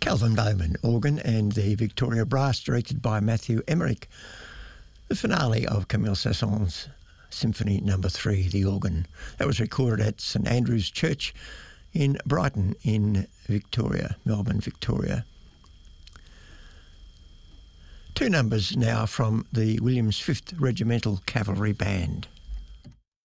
Calvin Bowman, organ, and the Victoria Brass, directed by Matthew Emmerich. The finale of Camille Saint-Saëns' Symphony No. 3, the organ. That was recorded at St Andrew's Church in Brighton in Victoria, Melbourne, Victoria. Two numbers now from the Williams 5th Regimental Cavalry Band.